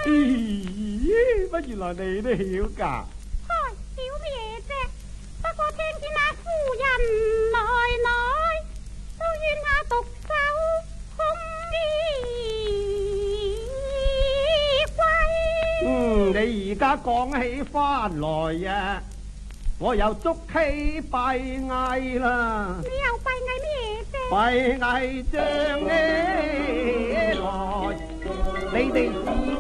咦，乜原來你都曉㗎？ 嗨，曉乜嘢啫？不過聽見那夫人來來，都怨那獨守空衣你而家講起翻來呀，我又捉起閉翳啦。 你又閉翳咩啫？ 閉翳將你來，你哋自